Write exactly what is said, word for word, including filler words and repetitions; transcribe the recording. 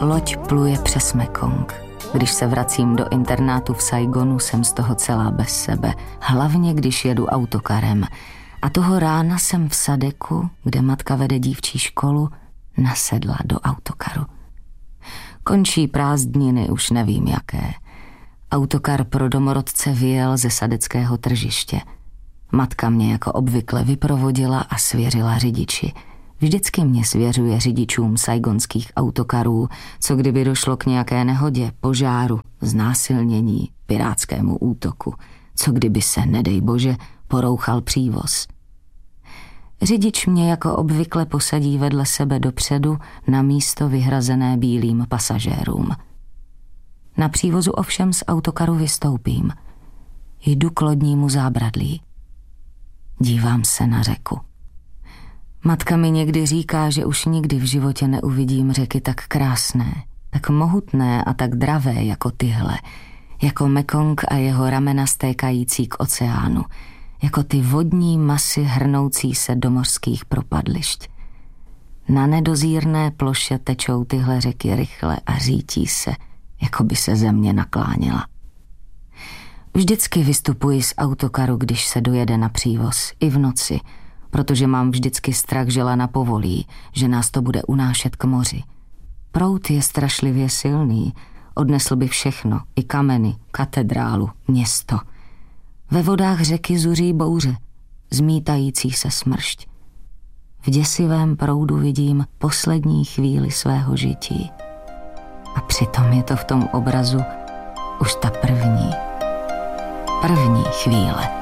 Loď pluje přes Mekong. Když se vracím do internátu v Saigonu, jsem z toho celá bez sebe. Hlavně, když jedu autokarem. A toho rána jsem v Sadeku, kde matka vede dívčí školu, nasedla do autokaru. Končí prázdniny, už nevím jaké. Autokar pro domorodce vyjel ze sadeckého tržiště. Matka mě jako obvykle vyprovodila a svěřila řidiči. Vždycky mě svěřuje řidičům saigonských autokarů, co kdyby došlo k nějaké nehodě, požáru, znásilnění, pirátskému útoku, co kdyby se, nedej bože, porouchal přívoz. Řidič mě jako obvykle posadí vedle sebe dopředu na místo vyhrazené bílým pasažérům. Na přívozu ovšem z autokaru vystoupím. Jdu k lodnímu zábradlí. Dívám se na řeku. Matka mi někdy říká, že už nikdy v životě neuvidím řeky tak krásné, tak mohutné a tak dravé jako tyhle, jako Mekong a jeho ramena stékající k oceánu, jako ty vodní masy hrnoucí se do mořských propadlišť. Na nedozírné ploše tečou tyhle řeky rychle a řítí se, jako by se země nakláněla. Vždycky vystupuji z autokaru, když se dojede na přívoz, i v noci, protože mám vždycky strach, že lana povolí, že nás to bude unášet k moři. Proud je strašlivě silný, odnesl by všechno, i kameny, katedrálu, město. Ve vodách řeky zuří bouře, zmítající se smršť. V děsivém proudu vidím poslední chvíli svého žití. A přitom je to v tom obrazu už ta první, první chvíle.